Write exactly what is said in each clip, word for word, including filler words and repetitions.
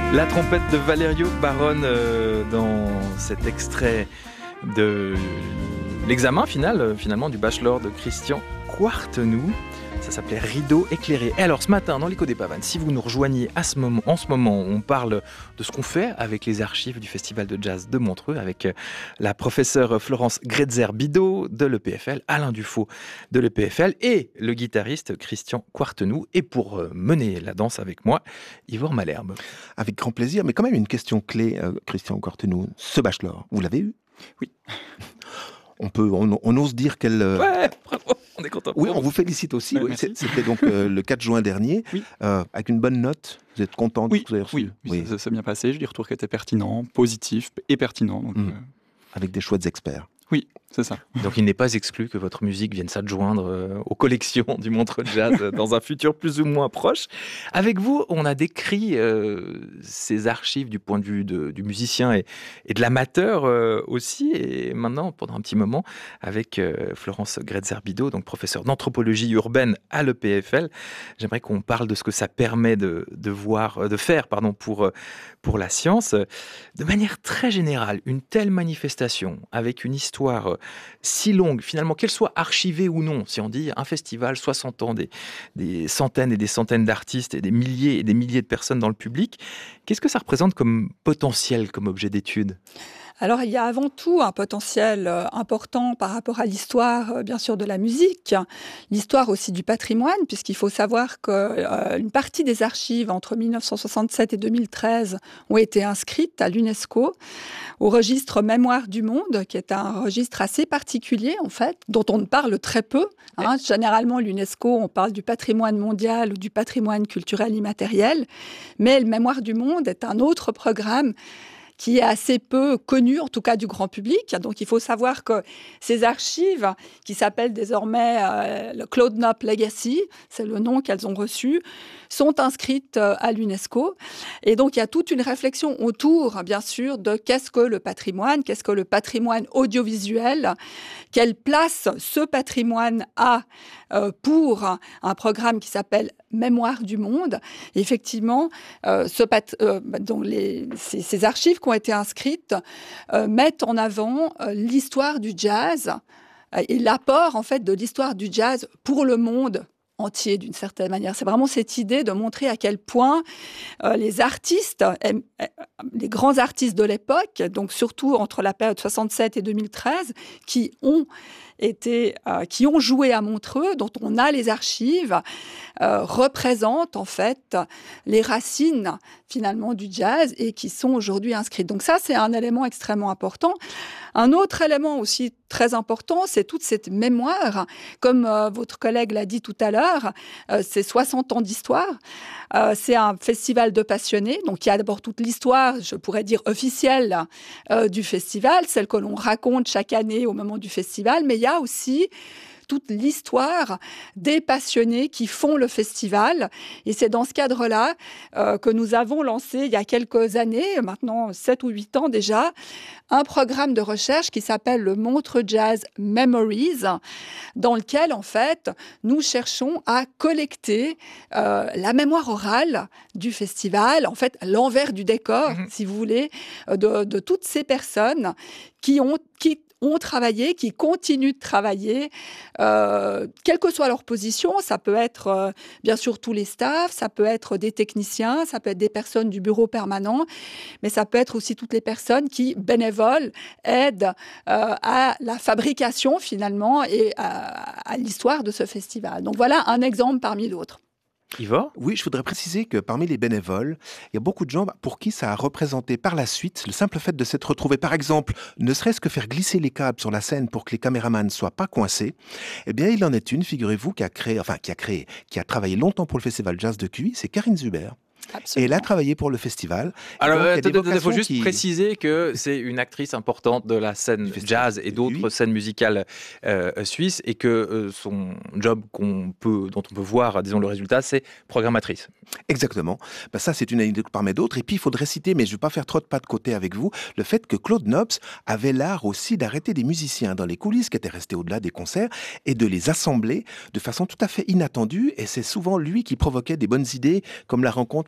La trompette de Valerio Barone euh, dans cet extrait de l'examen final, euh, finalement, du bachelor de Christian Quartenou. Ça s'appelait Rideau éclairé. Et alors ce matin, dans l'Écho des Pavanes, si vous nous rejoignez à ce moment, en ce moment, on parle de ce qu'on fait avec les archives du Festival de Jazz de Montreux, avec la professeure Florence Gretzer-Bidot de l'E P F L, Alain Dufault de l'E P F L et le guitariste Christian Quartenou. Et pour mener la danse avec moi, Ivor Malherbe. Avec grand plaisir, mais quand même une question clé, euh, Christian Quartenou. Ce bachelor, vous l'avez eu ? Oui. On peut, on, on ose dire qu'elle... Euh... Ouais, bravo, on est content. Oui, on vous félicite aussi. Ouais, oui, c'était donc euh, le quatre juin dernier, oui. euh, avec une bonne note. Vous êtes content de oui, ce que vous avez reçu ? Oui, oui, oui. Ça s'est bien passé. J'ai des retours qui étaient pertinents, positifs et pertinents. Donc, mmh. euh... Avec des chouettes experts. Oui, c'est ça. Donc il n'est pas exclu que votre musique vienne s'adjoindre euh, aux collections du Montreux Jazz euh, dans un futur plus ou moins proche. Avec vous, on a décrit euh, ces archives du point de vue de, du musicien et, et de l'amateur euh, aussi. Et maintenant, pendant un petit moment, avec euh, Florence Gretzer-Bidot, donc professeure d'anthropologie urbaine à l'E P F L, j'aimerais qu'on parle de ce que ça permet de, de, voir, de faire pardon, pour, pour la science. De manière très générale, une telle manifestation avec une histoire histoire si longue, finalement, qu'elle soit archivée ou non, si on dit un festival, soixante ans, des, des centaines et des centaines d'artistes et des milliers et des milliers de personnes dans le public, qu'est-ce que ça représente comme potentiel, comme objet d'étude ? Alors, il y a avant tout un potentiel important par rapport à l'histoire, bien sûr, de la musique, l'histoire aussi du patrimoine, puisqu'il faut savoir qu'une euh, partie des archives entre mille neuf cent soixante-sept et deux mille treize ont été inscrites à l'UNESCO, au registre Mémoire du Monde, qui est un registre assez particulier, en fait, dont on ne parle très peu. Hein. Généralement, l'UNESCO, on parle du patrimoine mondial ou du patrimoine culturel immatériel, mais le Mémoire du Monde est un autre programme qui est assez peu connu, en tout cas du grand public. Donc, il faut savoir que ces archives, qui s'appellent désormais euh, le Claude Knopp Legacy, c'est le nom qu'elles ont reçu, sont inscrites euh, à l'UNESCO. Et donc, il y a toute une réflexion autour, bien sûr, de qu'est-ce que le patrimoine, qu'est-ce que le patrimoine audiovisuel, quelle place ce patrimoine a euh, pour un, un programme qui s'appelle Mémoire du Monde. Et effectivement, euh, ce pat- euh, donc les, ces, ces archives qui ont été inscrites euh, mettent en avant euh, l'histoire du jazz euh, et l'apport en fait de l'histoire du jazz pour le monde entier d'une certaine manière. C'est vraiment cette idée de montrer à quel point euh, les artistes, euh, euh, les grands artistes de l'époque, donc surtout entre la période soixante-sept et deux mille treize, qui ont été, euh, qui ont joué à Montreux, dont on a les archives, euh, représentent en fait les racines finalement du jazz et qui sont aujourd'hui inscrites. Donc ça, c'est un élément extrêmement important. Un autre élément aussi très important, c'est toute cette mémoire. Comme euh, votre collègue l'a dit tout à l'heure, euh, c'est soixante ans d'histoire. Euh, c'est un festival de passionnés. Donc il y a d'abord toute l'histoire, je pourrais dire officielle, euh, du festival, celle que l'on raconte chaque année au moment du festival, mais il y a aussi toute l'histoire des passionnés qui font le festival. Et c'est dans ce cadre-là euh, que nous avons lancé, il y a quelques années, maintenant sept ou huit ans déjà, un programme de recherche qui s'appelle le Montreux Jazz Memories, dans lequel, en fait, nous cherchons à collecter euh, la mémoire orale du festival, en fait, l'envers du décor, mmh. si vous voulez, de, de toutes ces personnes qui ont... Qui ont travaillé, qui continuent de travailler, euh, quelle que soit leur position. Ça peut être euh, bien sûr tous les staffs, ça peut être des techniciens, ça peut être des personnes du bureau permanent, mais ça peut être aussi toutes les personnes qui, bénévoles, aident euh, à la fabrication finalement et à, à l'histoire de ce festival. Donc voilà un exemple parmi d'autres. Ivor ? Oui, je voudrais préciser que parmi les bénévoles, il y a beaucoup de gens pour qui ça a représenté par la suite le simple fait de s'être retrouvés. Par exemple, ne serait-ce que faire glisser les câbles sur la scène pour que les caméramans ne soient pas coincés. Eh bien, il en est une, figurez-vous, qui a créé, enfin, qui a créé, qui a travaillé longtemps pour le festival Jazz de Cuy, c'est Karine Zuber. Absolument. Et elle a travaillé pour le festival. Alors, il faut juste qui... préciser que c'est une actrice importante de la scène jazz et d'autres oui. scènes musicales euh, suisses et que euh, son job qu'on peut, dont on peut voir, disons, le résultat, c'est programmatrice. Exactement. Ben, ça, c'est une anecdote parmi d'autres. Et puis, il faudrait citer, mais je ne vais pas faire trop de pas de côté avec vous, le fait que Claude Knopp avait l'art aussi d'arrêter des musiciens dans les coulisses qui étaient restés au-delà des concerts et de les assembler de façon tout à fait inattendue. Et c'est souvent lui qui provoquait des bonnes idées, comme la rencontre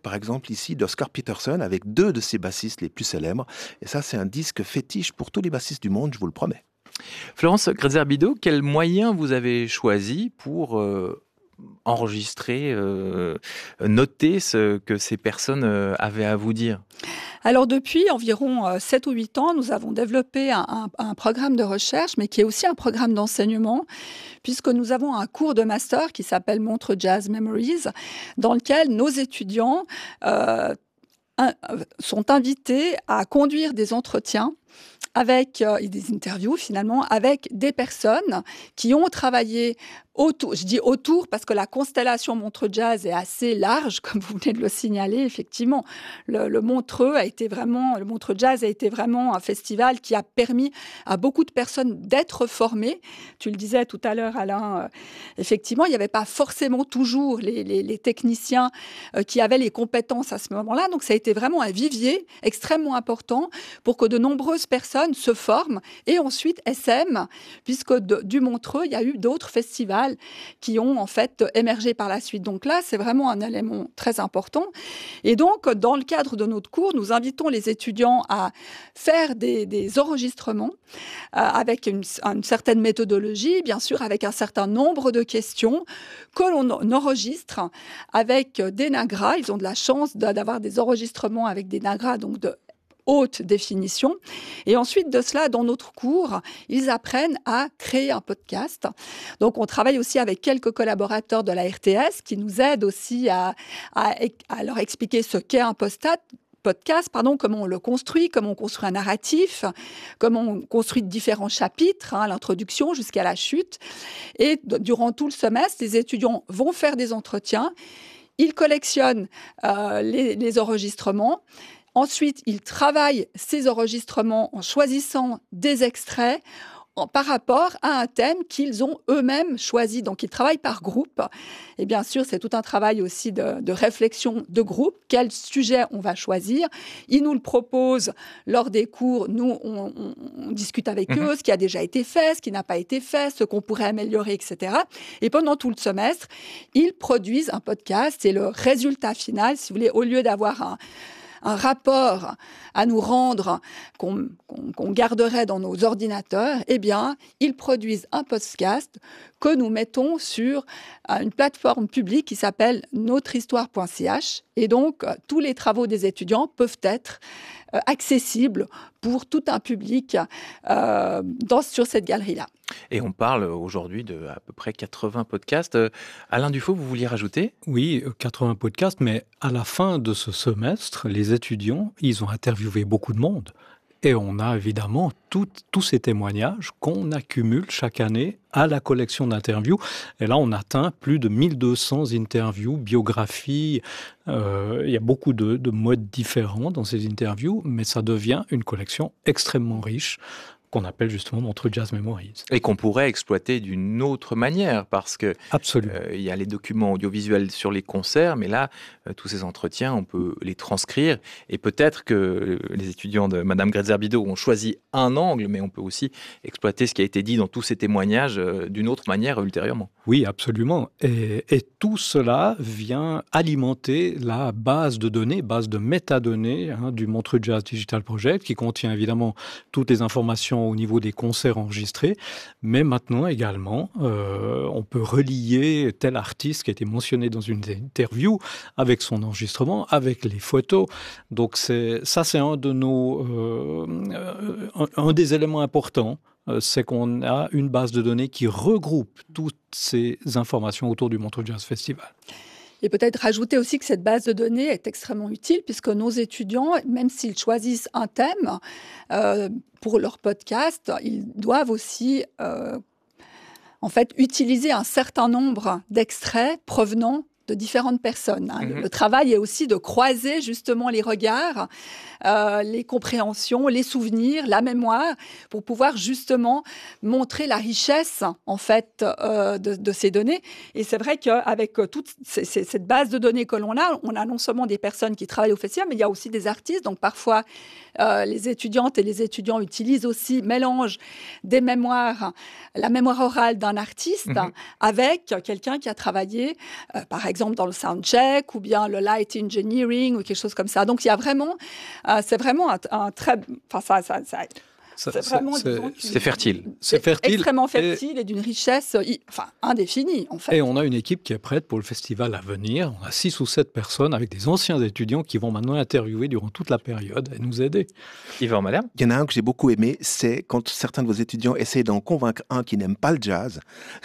par exemple, ici, d'Oscar Peterson, avec deux de ses bassistes les plus célèbres. Et ça, c'est un disque fétiche pour tous les bassistes du monde, je vous le promets. Florence Grezzer-Bidault, quels moyens vous avez choisi pour euh, enregistrer, euh, noter ce que ces personnes euh, avaient à vous dire ? Alors depuis environ sept ou huit ans, nous avons développé un, un, un programme de recherche, mais qui est aussi un programme d'enseignement, puisque nous avons un cours de master qui s'appelle Montreux Jazz Memories, dans lequel nos étudiants euh, un, sont invités à conduire des entretiens avec euh, des interviews finalement avec des personnes qui ont travaillé autour. Je dis autour parce que la constellation Montreux Jazz est assez large, comme vous venez de le signaler. Effectivement, le, le Montreux a été vraiment, le Montreux Jazz a été vraiment un festival qui a permis à beaucoup de personnes d'être formées. Tu le disais tout à l'heure, Alain. Euh, effectivement, il n'y avait pas forcément toujours les, les, les techniciens euh, qui avaient les compétences à ce moment-là. Donc, ça a été vraiment un vivier extrêmement important pour que de nombreuses personnes se forment et ensuite S M, puisque de, du Montreux, il y a eu d'autres festivals qui ont en fait émergé par la suite. Donc là, c'est vraiment un élément très important. Et donc, dans le cadre de notre cours, nous invitons les étudiants à faire des, des enregistrements euh, avec une, une certaine méthodologie, bien sûr, avec un certain nombre de questions que l'on enregistre avec des nagras. Ils ont de la chance d'avoir des enregistrements avec des nagras, donc de haute définition. Et ensuite de cela, dans notre cours, ils apprennent à créer un podcast. Donc, on travaille aussi avec quelques collaborateurs de la R T S qui nous aident aussi à, à, à leur expliquer ce qu'est un podcast. podcast, pardon, comment on le construit, comment on construit un narratif, comment on construit différents chapitres, hein, l'introduction jusqu'à la chute. Et d- durant tout le semestre, les étudiants vont faire des entretiens, ils collectionnent euh, les, les enregistrements. Ensuite, ils travaillent ces enregistrements en choisissant des extraits en, par rapport à un thème qu'ils ont eux-mêmes choisi. Donc, ils travaillent par groupe. Et bien sûr, c'est tout un travail aussi de, de réflexion de groupe. Quel sujet on va choisir? Ils nous le proposent lors des cours. Nous, on, on, on discute avec mmh. eux ce qui a déjà été fait, ce qui n'a pas été fait, ce qu'on pourrait améliorer, et cetera. Et pendant tout le semestre, ils produisent un podcast. C'est le résultat final. Si vous voulez, au lieu d'avoir un un rapport à nous rendre qu'on, qu'on, qu'on garderait dans nos ordinateurs, eh bien, ils produisent un podcast que nous mettons sur une plateforme publique qui s'appelle notre histoire point c h. Et donc, tous les travaux des étudiants peuvent être euh, accessibles pour tout un public euh, dans, sur cette galerie-là. Et on parle aujourd'hui de à peu près quatre-vingts podcasts. Euh, Alain Dufaux, vous vouliez rajouter ? Oui, quatre-vingts podcasts, mais à la fin de ce semestre, les étudiants, ils ont interviewé beaucoup de monde. Et on a évidemment tout, tous ces témoignages qu'on accumule chaque année à la collection d'interviews. Et là, on atteint plus de mille deux cents interviews, biographies. Euh, il y a beaucoup de, de modes différents dans ces interviews, mais ça devient une collection extrêmement riche qu'on appelle justement Montreux Jazz Memories. Et qu'on pourrait exploiter d'une autre manière, parce que absolument. Euh, il y a les documents audiovisuels sur les concerts, mais là, euh, tous ces entretiens, on peut les transcrire. Et peut-être que les étudiants de Madame Grezzer-Bidault ont choisi un angle, mais on peut aussi exploiter ce qui a été dit dans tous ces témoignages euh, d'une autre manière ultérieurement. Oui, absolument. Et, et tout cela vient alimenter la base de données, base de métadonnées hein, du Montreux Jazz Digital Project, qui contient évidemment toutes les informations au niveau des concerts enregistrés, mais maintenant également, euh, on peut relier tel artiste qui a été mentionné dans une interview avec son enregistrement, avec les photos. Donc c'est, ça, c'est un de nos, euh, un, un des éléments importants. C'est qu'on a une base de données qui regroupe toutes ces informations autour du Montreux Jazz Festival. Et peut-être rajouter aussi que cette base de données est extrêmement utile puisque nos étudiants, même s'ils choisissent un thème euh, pour leur podcast, ils doivent aussi euh, en fait utiliser un certain nombre d'extraits provenant de différentes personnes. Hein. Mmh. Le travail est aussi de croiser justement les regards, euh, les compréhensions, les souvenirs, la mémoire, pour pouvoir justement montrer la richesse en fait euh, de, de ces données. Et c'est vrai qu'avec toute ces, ces, cette base de données que l'on a, on a non seulement des personnes qui travaillent au festival, mais il y a aussi des artistes. Donc parfois, euh, les étudiantes et les étudiants utilisent aussi, mélangent des mémoires, la mémoire orale d'un artiste mmh. avec quelqu'un qui a travaillé, euh, par exemple, exemple dans le soundcheck ou bien le light engineering ou quelque chose comme ça. Donc il y a vraiment, euh, c'est vraiment un, un très, enfin ça, ça, ça Ça, c'est vraiment, c'est- disons, C'est une- fertile. C'est fertile. extrêmement et- fertile et, d'une richesse, euh, i- enfin indéfinie en fait. Et on a une équipe qui est prête pour le festival à venir. On a six ou sept personnes avec des anciens étudiants qui vont maintenant interviewer durant toute la période et nous aider. Yvan Malherbe. Il y en a un que j'ai beaucoup aimé, c'est quand certains de vos étudiants essayent d'en convaincre un qui n'aime pas le jazz.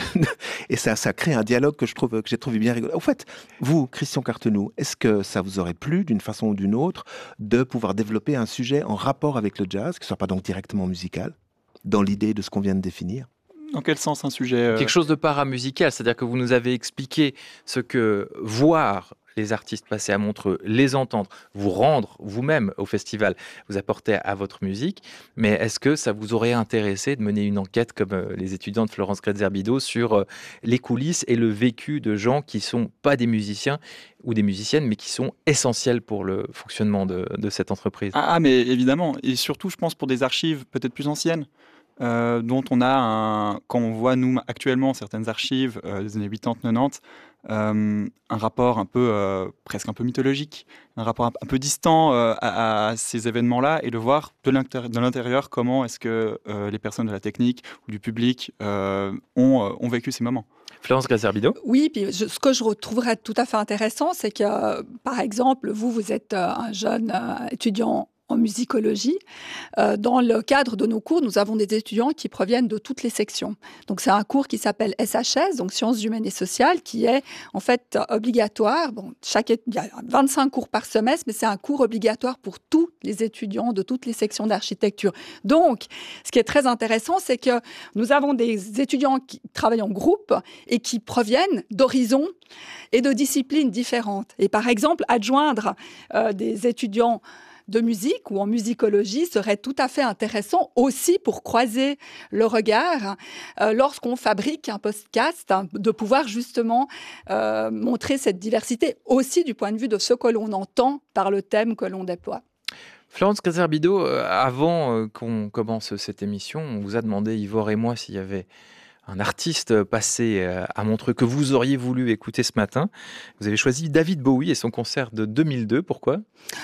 Et ça, ça crée un dialogue que je trouve, que j'ai trouvé bien rigolo. Au fait, vous, Christian Cartenou, est-ce que ça vous aurait plu, d'une façon ou d'une autre, de pouvoir développer un sujet en rapport avec le jazz, qui ne soit pas donc directement musical, dans l'idée de ce qu'on vient de définir? Dans quel sens un sujet euh, Quelque chose de paramusical, c'est-à-dire que vous nous avez expliqué ce que voir les artistes passer à Montreux, les entendre, vous rendre vous-même au festival, vous apporter à votre musique, mais est-ce que ça vous aurait intéressé de mener une enquête comme euh, les étudiants de Florence Kretzer-Bido sur euh, les coulisses et le vécu de gens qui sont pas des musiciens ou des musiciennes, mais qui sont essentiels pour le fonctionnement de, de cette entreprise? Ah, ah, mais évidemment, et surtout, je pense pour des archives peut-être plus anciennes, euh, dont on a un, quand on voit nous actuellement certaines archives euh, des années quatre-vingt-dix quatre-vingt-dix, euh, un rapport un peu euh, presque un peu mythologique, un rapport un, un peu distant euh, à, à ces événements-là, et de voir de l'intérieur, de l'intérieur comment est-ce que euh, les personnes de la technique ou du public euh, ont, euh, ont vécu ces moments. Florence Kretzer-Bido. Oui, puis je- ce que je retrouverais tout à fait intéressant, c'est que, euh, par exemple, vous, vous êtes euh, un jeune euh, étudiant en musicologie. Euh, dans le cadre de nos cours, nous avons des étudiants qui proviennent de toutes les sections. Donc, c'est un cours qui s'appelle S H S, donc Sciences humaines et sociales, qui est en fait obligatoire. Bon, chaque, é- il y a vingt-cinq cours par semestre, mais c'est un cours obligatoire pour tous les étudiants de toutes les sections d'architecture. Donc, ce qui est très intéressant, c'est que nous avons des étudiants qui travaillent en groupe et qui proviennent d'horizons et de disciplines différentes. Et par exemple, adjoindre euh, des étudiants de musique ou en musicologie serait tout à fait intéressant aussi pour croiser le regard euh, lorsqu'on fabrique un podcast, hein, de pouvoir justement euh, montrer cette diversité aussi du point de vue de ce que l'on entend par le thème que l'on déploie. Florence Kretzer-Bido, euh, avant euh, qu'on commence cette émission, on vous a demandé, Ivor et moi, s'il y avait un artiste passé euh, à Montreux que vous auriez voulu écouter ce matin. Vous avez choisi David Bowie et son concert de deux mille deux. Pourquoi ?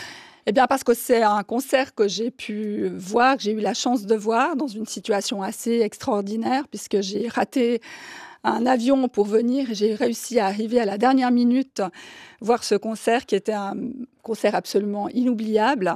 Eh bien, parce que c'est un concert que j'ai pu voir, que j'ai eu la chance de voir dans une situation assez extraordinaire, puisque j'ai raté un avion pour venir et j'ai réussi à arriver à la dernière minute voir ce concert qui était un concert absolument inoubliable.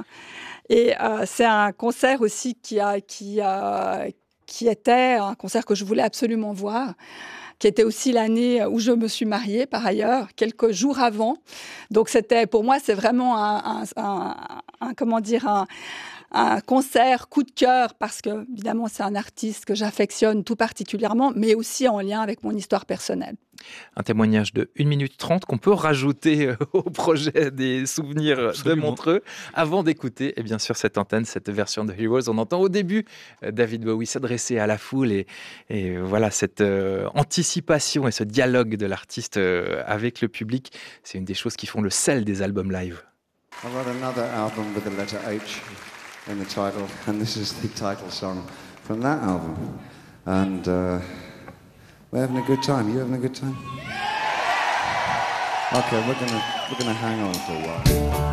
Et euh, c'est un concert aussi qui, a, qui, a, qui était un concert que je voulais absolument voir, qui était aussi l'année où je me suis mariée, par ailleurs, quelques jours avant. Donc, c'était, pour moi, c'est vraiment un, un, un, un comment dire, un, un concert coup de cœur, parce que, évidemment, c'est un artiste que j'affectionne tout particulièrement, mais aussi en lien avec mon histoire personnelle. Un témoignage de une minute trente qu'on peut rajouter euh, au projet des souvenirs Absolument. de Montreux avant d'écouter, et bien sûr, cette antenne, cette version de Heroes. On entend au début euh, David Bowie s'adresser à la foule et, et voilà, cette euh, anticipation et ce dialogue de l'artiste euh, avec le public, c'est une des choses qui font le sel des albums live. I wrote another album with the letter H in the title, and this is the title song from that album. And uh, we're having a good time. You having a good time? Okay, we're gonna we're gonna hang on for a while.